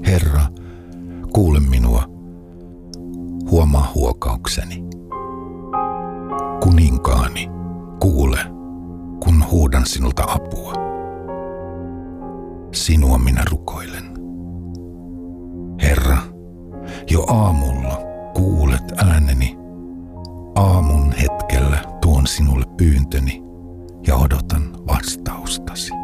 Herra, kuule minua, huomaa huokaukseni. Kuninkaani, kuule, kun huudan sinulta apua. Sinua minä rukoilen. Herra, jo aamulla kuulet ääneni. Aamun hetkellä tuon sinulle pyyntöni ja odotan vastaustasi.